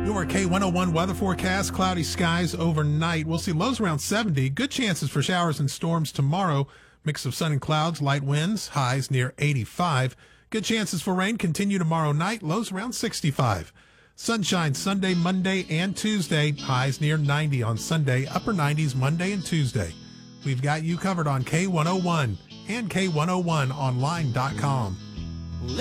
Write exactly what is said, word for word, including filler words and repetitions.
Your K one oh one weather forecast, cloudy skies overnight. We'll see lows around seventy. Good chances for showers and storms tomorrow. Mix of sun and clouds, light winds, highs near eighty-five. Good chances for rain continue tomorrow night, lows around sixty-five. Sunshine Sunday, Monday, and Tuesday. Highs near ninety on Sunday, upper nineties Monday and Tuesday. We've got you covered on K one oh one and K one oh one online dot com.